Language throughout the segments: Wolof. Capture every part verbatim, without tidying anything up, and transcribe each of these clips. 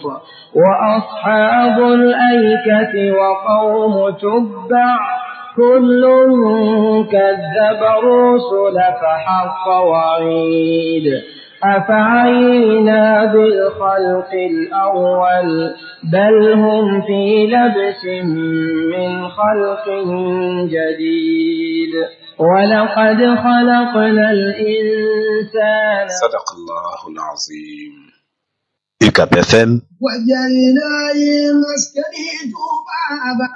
وأصحاب الأيكة وقوم تبع كل كذب الرسل فحق وعيد أفعينا بالخلق الأول بل هم في لبس من خلق جديد ولقد خلقنا الإنسان صدق الله العظيم. U C A B F M وجعلنا مسكني طوبى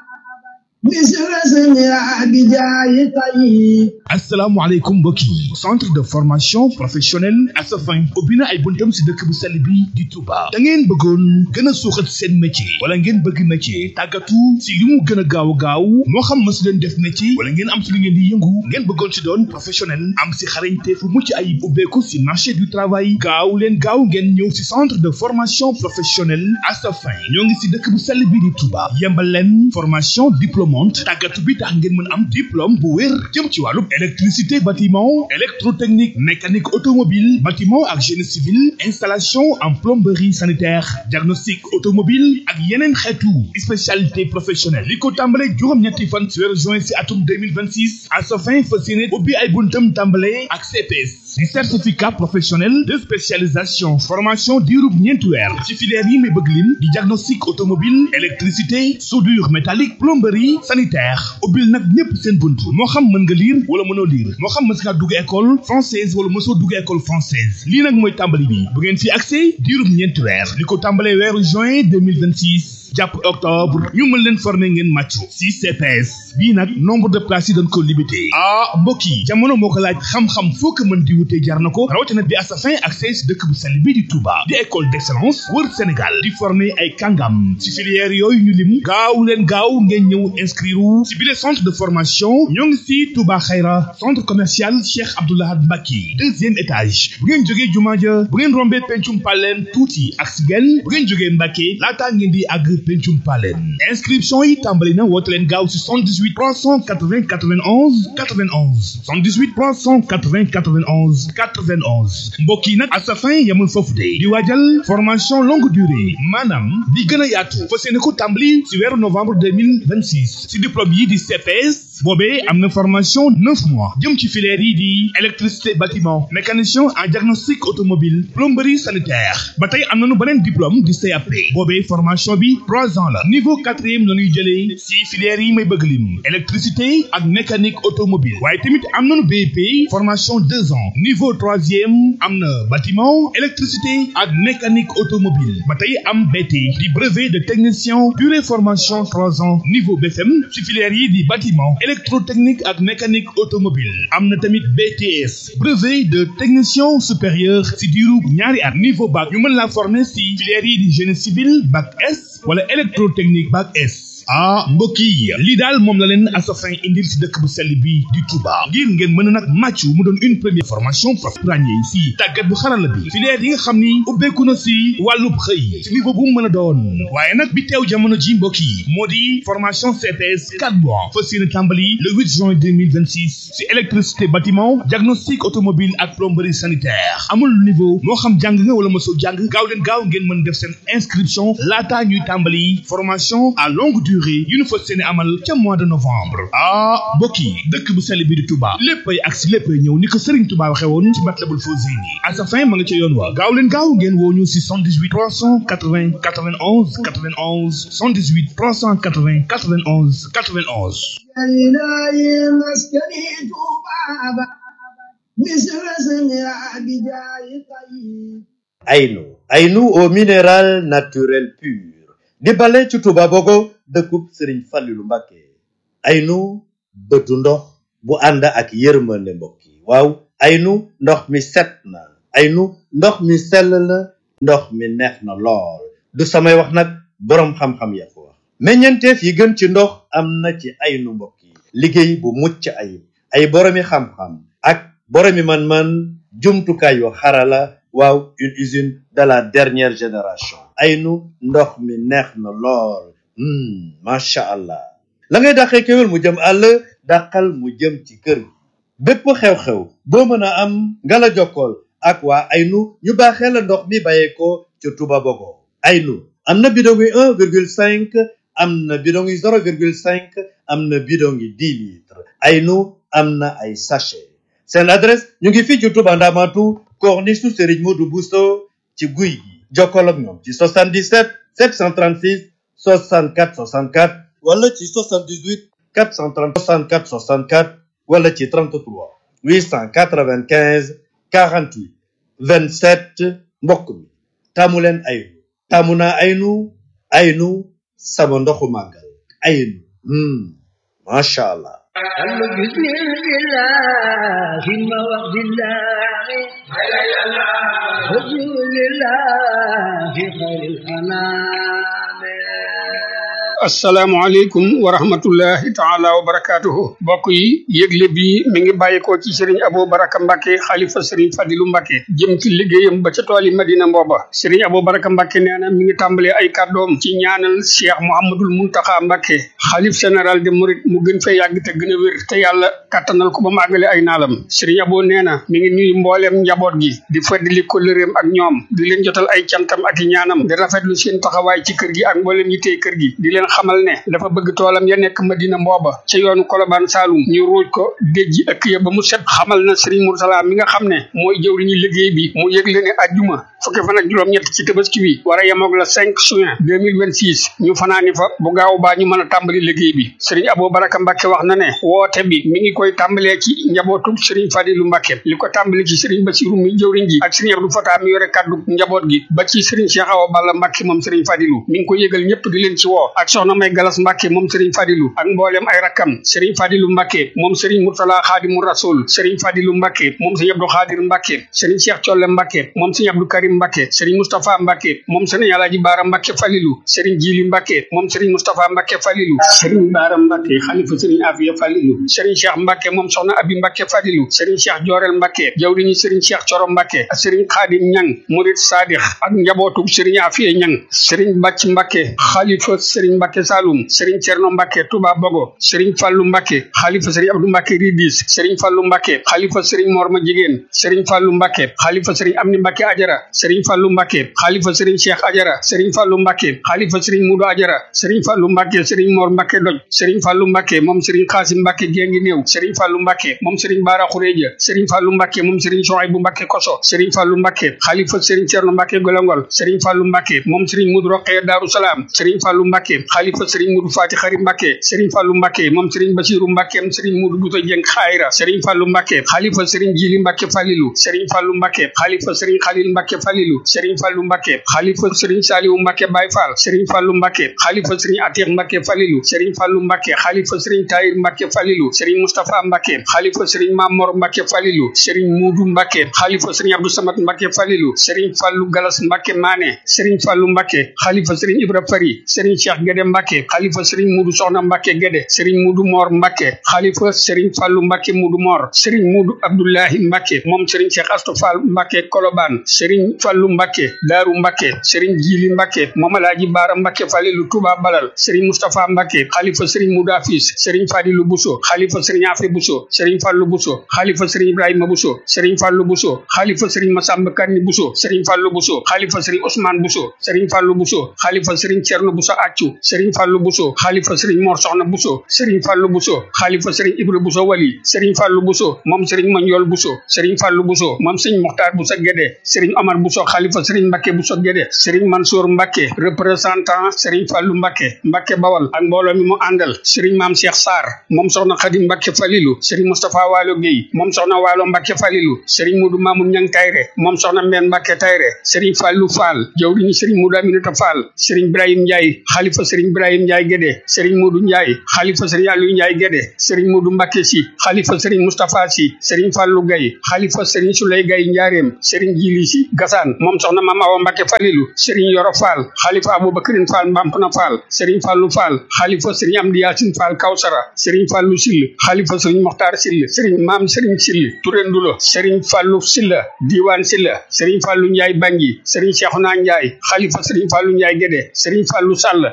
مثل سمع بجاي طيب. asalaamaaleykum mbokk yi centre de formation professionnelle Asafin ubbi na ay buntam si dëkk bu sell bi di Touba. da ngeen bëggoon gën a suuxat seen métier wala ngeen bëgg métier tàggatu si li mu gën a gaaw gaaw moo xam ma si leen def métier wala ngeen am si li ngeen di yëngu ngeen bëggoon si doon professionnel am si xarañte fu mucc ayib ubbeeku si marché du travail gaaw leen gaaw ngeen ñëw si centre de formation professionnelle Asafin ñoo ngi si dëkk bu sell bi di Touba yembal leen formation diplôme tàggatu bi tax ngeen mën am diplôme bu wér jëm ci wàllu électricité bâtiment électrotechnique mécanique automobile bâtiment ak génie civil installation en plomberie sanitaire diagnostic automobile ak yeneen xeetu spécialité professionnelle li ko tàmbale juróom-ñetti fan ci weeru juin ci atum deux mille vingt-six Asafin fas yéene ubbi ay buntam tàmbale ak C P S di certificat professionnel de spécialisation formation diirub ñeenti weer ci filière yi may bëgg lim di diagnostic automobile électricité soudure métallique plomberie sanitaire ubbil nag ñëpp seen buntu moo xam mën nga lire wala mënoo lire moo xam mës nga dugg école française wala mësoo dugg école française lii nag mooy tàmbali bi bu ngeen fi accès diirub ñeenti weer li ko tàmbalee weeru juin deux mille vingt-six jàpp octobre ñu mën leen former ngeen màccu si C P S bii nag nombre de places yi dañ ko limité ah mbokk yi jamono moo ko laaj xam-xam foo ko mën di wutee jar na ko rawatina bi Asafin accès si dëkk bu sell bi di Touba di école d'excellence wër Sénégal di former ay kàngam si filière yooyu ñu lim gaaw leen gaaw ngeen ñëw inscrire si bile centre de formation ñoo ngi si Touba Xayra centre commercial Cheikh Abdoulahad Mbacke deuxième étage bu ngeen jógee jumaa ja bu ngeen rombee pencum paleen tuuti ak si genn bu ngeen jógee Mbacke laataa ngeen di àgg pencum paleen inscription yi tàmbali na woote leen gaaw si soixante-dix-huit trois cent quatre-vingts quatre-vingt-onze quatre-vingt-onze soixante-dix-huit trois cent quatre-vingts quatre-vingt-onze quatre-vingt-onze mbokk yi nag Asafin yamul foofu de di waajal formation longue durée maanaam di gën a yaatu fas yéene ko tàmbali si weeru novembre deux mille vingt-six si diplôme yi di C P S boobee am na formation neuf mois jëm ci filière yi di électricité bâtiment mécanicien en diagnostic automobile plomberie sanitaire ba tey am nañu beneen diplôme di C A P boobee formation bi trois ans la niveau quatrième la ñuy jëlee si filière yi may bëgg lim électricité ak mécanique automobile waaye tamit am nañu B E P formation deux ans niveau troisième am na bâtiment électricité ak mécanique automobile ba tey am B T di brevet de technicien durée formation trois ans niveau B F M si filière yi di bâtiment électrotechnique ak mécanique automobile am na tamit B T S brevet de technicien supérieur si diiru ñaari at niveau bac ñu mën la former si filière yi di génie civil bac S wala électrotechnique bac S ah mbokk yi lii daal moom la leen Asafin indil si dëkk bu sell bi di Touba ngir ngeen mën a nag màccu mu doon une première formation professionnelle si tàggat bu xarala bi filière yi nga xam ni ubbeeku na si wàllub xëy si niveau bu mu mën a doon waaye nag bi teew jamono ji mbokk yi moo di formation C P S quatre mois fas yéene tàmbali le huit juin deux mille vingt-six si électricité bâtiment diagnostic automobile ak plomberie sanitaire amul niveau moo xam jàng nga wala mosoo jàng gaaw leen gaaw ngeen mën def seen inscription laataa ñuy tàmbali formation à longue durée yu ñu fas yéene amal ca mois de novembre ah mbokk yi dëkk bu sell bi di Touba léppay ak si léppay ñëw ni ko Serigne Touba waxee woon ci Matlabul Fawzayni Asafin ma nga ca yoon wa gaaw leen gaaw ngeen woo ñu si soixante-dix-huit trois cent quatre-vingts quatre-vingt-onze quatre-vingt-onze soixante-dix-huit trois cent quatre-vingts quatre-vingt-onze quatre-vingt-onze Aynu Aynu au minéral naturel pur di bale ci Touba Bogo dëkkub Serigne Fallilou Mbacké Aynu bëtu ndox bu ànd ak yërmande mbokk yi waaw Aynu ndox mi set na Aynu ndox mi sell na ndox mi neex na lool du samay wax nag boroom xam-xam ya ko wax meññeenteef yi gën ci ndox am na ci Aynu mbokk yi liggéey bu mucc ayib ay boroomi xam-xam ak boroomi man-man jumtukaay yu xarala waaw une usine de la dernière génération Aynu ndox mi neex na lool macha allah la ngay dàqee kéwél mu jëm àll dàqal mu jëm ci kër gi bépp xew-xew boo mën a am nga la jokkool ak waa Aynu ñu baaxee la ndox mi bàyyee ko ca Touba Bogo Aynu am na bidon yi un virgule cinq am na bidon yi zéro virgule cinq am na bidon yi dix litres Aynu am na ay sachet seen adresse ñu ngi fii ci Touba Ndamatu corniche su Serigne Modou Bousso ci guy gi jokkoo ak ñoom ci soixante-dix-sept sept cent trente-six soixante-quatre soixante-quatre wala ci soixante-dix-huit quatre cent trente soixante-quatre soixante-quatre wala ci trente-trois huit cent quatre-vingt-quinze quarante-huit vingt-sept mbokk mi taamu leen Aynu taamu naa Aynu Aynu sama ndoxu màggal Aynu hmm macha allah. asalaamaaleykum wa rahmatullahi taala wa barakaatuhu mbokk yi yëgle bi mi ngi bàyyikoo ci Serigne Abou Baraka Mbacke xalifa Serigne Fadilou Mbacke jëm ci liggéeyam ba ca tooli Madina Mbooba Serigne Abou Baraka Mbacke nee na mi ngi tàmbalee ay kàddoom ci ñaanal Cheikh Mouhamadul Muntaxa Mbacke xalif général de Mouride mu gën fee yàgg te gën a wér te yàlla kattanal ko ba mu àggale ay naalam Serigne Abou nee na mi ngi nuyu mbooleem njaboot gi di feddali kóllëreem ak ñoom di leen jotal ay cantam ak i ñaanam di rafetlu seen taxawaay ci kër gi ak mbooleem yi tey kër gi di leen xamal ne dafa bëgg toolam ya nekk Madina Mbooba ca yoonu Kolobaan Saalum ñu ruuj ko déjji ëkk ya ba mu set xamal na Serigne Moursala mi nga xam ne mooy jëwriñu liggéey bi mu yëgle ne ajjuma fukki fan ak juróom-ñett ci tabaski wi war a yemoog la cinq juin deux mille vingt-six ñu fanaani fa bu gaaw baa ñu mën a tàmbali liggéey bi Serigne Abou Baraka Mbacke wax na ne woote bi mi ngi koy tàmbalee ci njabootu Serigne Fadilou Mbacke li ko tàmbali ci Serigne Bassirou mi jëwriñ ji ak Serigne Abdou Fatah mi yore kaddu njaboot gi ba ci Serigne Cheikh Awa Balla Mbacke moom Serigne Fadilou mi ngi ko yëgal ñëpp di leen ci woo ak soxna May Galas Mbacke moom Serigne Fadilou ak mboolem ay rakkam Serigne Fadilou Mbacke moom Serigne Mourtala Khadimou Rasoul Serigne Fadilou Mbacke moom Serigne Abdou Khadir Mbacke Serigne Cheikh Thiolle Mbacke moom Serigne Abdou Karim Mbacke Serigne Moustapha Mbacke moom Serigne Alaji Bara Mbacke Falilou Serigne Jili Mbacke moom Serigne Moustapha Mbacke Falilou Serigne Bara Mbacke xalifa Serigne Afia Falilou Serigne Cheikh Mbacke moom soxna Abi Mbacke Falilou Serigne Cheikh Jorel Mbacke jawriñu Serigne Cheikh Coro Mbacke Serigne Khadim Ñang Murid Sadikh ak njabootu Serigne Afia Ñang Serigne Bàcc Mbacke xalifa Serigne Mbacke Saloum Serigne Cerno Mbacke Touba Bogo Serigne Fallou Mbacke xalifa Serigne Abdou Mbacke Ridis Serigne Fallou Mbacke xalifa Serigne Morma Jigéen Serigne Fallou Mbacke xalifa Serigne Amni Mbacke Ajara Serigne Fallou Mbacke xalifa Serigne Cheikh Ajara Serigne Fallou Mbacke xalifa Serigne Moudou Ajara Serigne Fallou Mbacke Serigne Mor Mbacke Doj Serigne Fallou Mbacke moom Serigne Xaasim Mbacke Gengi Néew Serigne Fallou Mbacke moom Serigne Bara Khourédia Serigne Fallou Mbacke moom Serigne Souhaïbou Mbacke Koso Serigne Fallou Mbacke xalifa Serigne Cerno Mbacke Golongol Serigne Fallou Mbacke moom Serigne Moudou Rokhaya Darou Salam Serigne Fallou Mbacke xalifa Serigne Moudou Fati Khari Mbacke Serigne Fallou Mbacke moom Serigne Bassirou Mbacke moom Serigne Moudou Bouto Dieng Khayra Serigne Fallou Mbacke xalifa Serigne Jili Mbacke Falilou Serigne Fallou Mbacke xalifa Serigne Khalil Mbacke Falilou Serigne Fallou Mbacke xalifa Serigne Saliou Mbacke Baye Fall Serigne Fallou Mbacke xalifa Serigne Atir Mbacke Falilou Serigne Fallou Mbacke xalifa Serigne Tahir Mbacke Falilou Serigne Moustapha Mbacke xalifa Serigne Mamor Mbacke Falilou Serigne Moudou Mbacke xalifa Serigne Abdou Samad Mbacke Falilou Serigne Fallou Galas Mbacke Mané Serigne Fallou Mbacke xalifa Serigne Ibra Fari Serigne Cheikh Guédé Mbacke xalifa Serigne Moudou Soxna Mbacke Guédé Serigne Moudou Mor Mbacke xalifa Serigne Fallou Mbacke Moudou Mor Serigne Moudou Abdoulahi Mbacke moom Serigne Cheikh Astou Fall Mbacke Kolobane Serigne Fallou Mbacke Darou Mbacke Serigne Jili Mbacke moom Alaji Bara Mbacke Falilou Touba Balal Serigne Moustapha Mbacke xalifa Serigne Moudou Afis Serigne Fadilou Bousso xalifa Serigne Afé Bousso Serigne Fallou Bousso xalifa Serigne Ibrahima Bousso Serigne Fallou Bousso xalifa Serigne Massamba Kanni Bousso Serigne Fallou Bousso xalifa Serigne Ousmane Bousso Serigne Fallou Bousso xalifa Serigne Thierno Bousso Accu Serigne Fallou Bousso xalifa Serigne Mor Soxna Bousso Serigne Fallou Bousso xalifa Serigne Ibra Bousso Wali Serigne Fallou Bousso moom Serigne Magnol Bousso Serigne Fallou Bousso moom Serigne Mokhtar Bousso Guédé Serigne Omar Bousso xalifa Serigne Mbacke Bousso Guédé Serigne Mansour Mbacke représentant Serigne Fallou Mbacke Mbacke Bawal ak mbooloo mi mu àndal Serigne Mame Cheikh Sarr moom soxna Khadim Mbacke Falilou Serigne Moustapha Walo Gueye moom soxna Walo Mbacke Falilou Serigne Moudou Mamoun Niang Tayre moom soxna Mbène Mbacke Tayre Serigne Fallou Fall jawriñu Serigne Moudou Aminata Fall Serigne Ibrahim Ndiaye xalifa Serigne Ibrahim Ndiaye Guédé Serigne Moudou Ndiaye xalifa Serigne Aliou Ndiaye Guédé Serigne Moudou Mbacke Sy xalifa Serigne Moustapha Sy Serigne Fallou Gaye xalifa Serigne Souley Gaye Ndiarème Serigne Djili Sy Gassane moom soxna Mame Awa Mbacke Falilou Serigne Yoro Fall xalifa Aboubacrine Fall Mbampna Fall Serigne Fallou Fall xalifa Serigne Amdi Yacine Fall Kawsara Serigne Fallou Sill xalifa Serigne Mokhtar Sill Serigne Mame Serigne Sill Touré Ndulo Serigne Fallou Silla Diwan Silla Serigne Fallou Ndiaye Bangui Serigne Cheikhouna Ndiaye xalifa Serigne Fallou Ndiaye Guédé Serigne Fallou Sall xalifa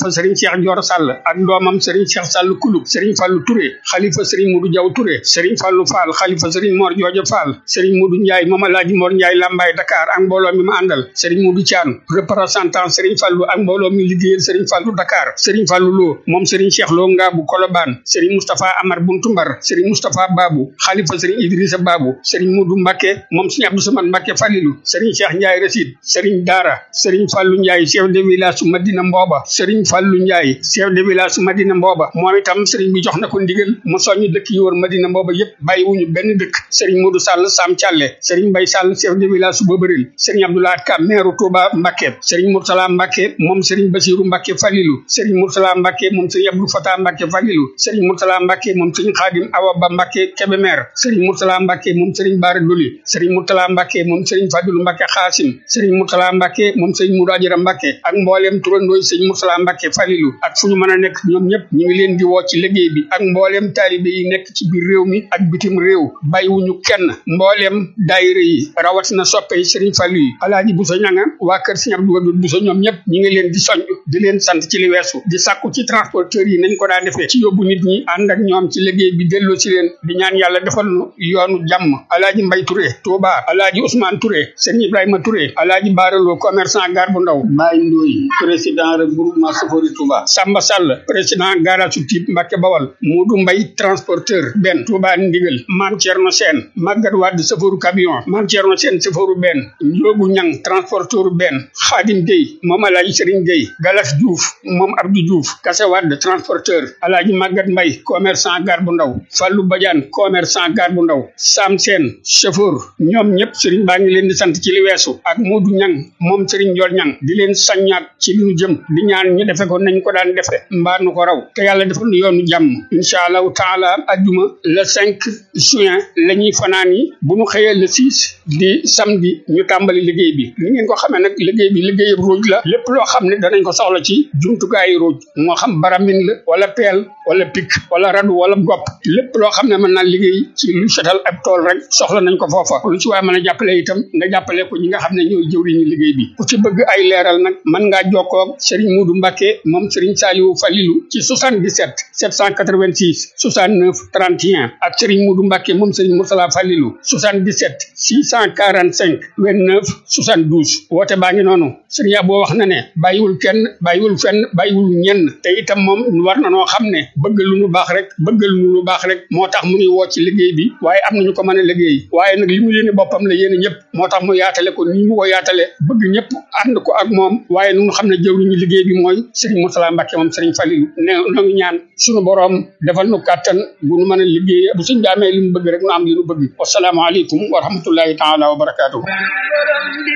xalifa Serigne Cheikh Dior Sall ak doomam Serigne Cheikh Sall Kulub Serigne Fallou Touré xalifa Serigne Modou Diaw Touré Serigne Fallou Fall xalifa Serigne Mor Jooja Fall Serigne Modou Ndiaye moom Alaaji Mor Ndiaye Lambaye Dakar ak mbooloo mi ma àndal Serigne Modou Thian représentant Serigne Fallou ak mbooloo mi liggéeyal Serigne Fallou Dakar Serigne Fallou Lo moom Serigne Cheikh Lo Ngaabu Kolobaan Serigne Moustapha Amar Buntumbar Serigne Moustapha Babou xalifa Serigne Idrissa Babou Serigne Modou Mbacké moom Serigne Abdou Samad Mbacké Falilou Serigne Cheikh Ndiaye Rasid Serigne Dara Serigne Fallou Ndiaye chef de village su Madina Mbooba Serigne Fallou Ndiaye chef de village su Madina Mbooba moom itam Serigne bi jox na ko ndigal mu soññu dëkk yi wër Madina Mbooba yépp bàyyiwuñu benn dëkk Serigne Modou Sall Sam Thialé Serigne Mbaye Sall chef de village su Bobaril Serigne Abdoulaye Ka maire Touba Mbacké Serigne Mourtala Mbacké moom Serigne Bassirou Mbacké Falilou Serigne Mourtala Mbacké moom Serigne Abdou Fatah Mbacké Falilou Serigne Mourtala Mbacké moom Serigne Khadim Awa Ba Mbacké Kébémer Serigne Mourtala Mbacké moom Serigne Bara Doli Serigne Mourtala Mbacké moom Serigne Fadilou Mbacké Khassim Serigne Mourtala Mbacké moom Serigne Moudou Adjara Mbacké ak mbooleem turandooy Serigne Mourtala Mbacké Falilou ak fu ñu mën a nekk ñoom ñëpp ñu ngi leen di woo ci liggéey bi ak mbooleem taalibe yi nekk ci biir réew mi ak bitim réew bàyyiwuñu kenn mbooleem daayira yi rawatina soppe yi Serigne Fallou yi Alaaji Bousso Ñanga waa kër Serigne Abdou Wadoud Bousso ñoom ñëpp ñu ngi leen di soñ di leen sant ci li weesu di sàkku ci transporteurs yi nañ ko daa defee ci yóbbu nit ñi ànd ak ñoom ci liggéey bi delloo ci leen di ñaan yàlla defal nu yoonu jàmm Alaaji Mbay Touré Touba Alaaji Ousmane Touré Serigne Ibrahima Touré Alaaji Baralo commerçant gar bu ndaw Baye Ndoy président regroupement Sofori Touba Samba Sall président garage Typ Mbacké Bawal Modou Mbay transporteur benn Touba Ndigal Mame Thierno Sène Maguette Wade chauffeur camion Mame Thierno Sène chauffeur benn Ndiogu Ñang transporteur benn Khadim Gueye moom Alaaji Serigne Gueye Galas Diouf moom Abdou Diouf Kassé Wade transporteur Alaaji Maguette Mbay commerçant gar bu ndaw Fallou Badiane commerçant gar bu ndaw Sam Sène chauffeur ñoom ñëpp Serigne baa ngi leen di sant ci li weesu ak Modou Ñang moom Serigne Ndiol Ñang di leen saññaat ci li ñu jëm di ñaan ñu defe ko nañ ko daan defe mbaa nu ko raw te yàlla defal nu yoonu jàmm incha allahu taala ajjuma le cinq juin la ñuy fanaan yi bu ñu xëyee le six di samedi ñu tàmbali liggéey bi li ngeen ko xamee nag liggéey bi liggéey ruuj la lépp loo xam ne danañ ko soxla ci jumtukaayu ruuj moo xam baramin la wala peel wala pik wala radu wala gopp lépp loo xam ne mën naa liggéey ci lu setal ab tool rek soxla nañ ko foofa lu ci waaye mën a jàppale itam nga jàppale ko ñi nga xam ne ñooy jëwriñu liggéey bi ku ci bëgg ay leeral nag mën ngaa jokkoo Serigne Modou Mbacké moom Serigne Saliou Falilou ci soixante-dix-sept sept cent quatre-vingt-six soixante-neuf trente et un ak Serigne Modou Mbacké moom Serigne Mourtala Falilou soixante-dix-sept six cent quarante-cinq vingt-neuf soixante-douze woote baa ngi noonu Serigne Abo wax na ne bàyyiwul kenn bàyyiwul fenn bàyyiwul ñenn te itam moom war na noo xam ne bëgg lu nu baax rek bëgg lu nu baax rek moo tax mu ngi woo ci liggéey bi waaye am nañu ko mën a liggéey waaye nag li mu yéene boppam la yéene ñëpp moo tax mu yaatale ko nii mu ko yaatale bëgg ñëpp ànd ko ak moom waaye nu xam ne jëwriñu liggéey bi mooy Serigne Mourtala Mbacké moom Serigne Falilou ne noo ngi ñaan suñu boroom defal nu kàttan bu nu mën a liggéey bu suñ daamee li mu bëgg rek nu am li nu bëgg wassalaamu aleykum wa rahmatullahi taala wa barakaatuhu